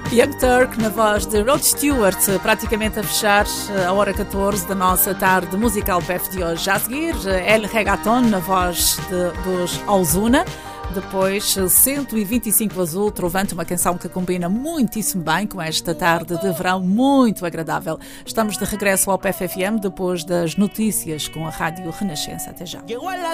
Young Turk na voz de Rod Stewart, praticamente a fechar a hora 14 da nossa tarde musical PF de hoje. Já a seguir, El Reggaeton na voz dos Ozuna. Depois, 125 Azul, Trovante, uma canção que combina muitíssimo bem com esta tarde de verão muito agradável. Estamos de regresso ao PFFM depois das notícias com a Rádio Renascença. Até já.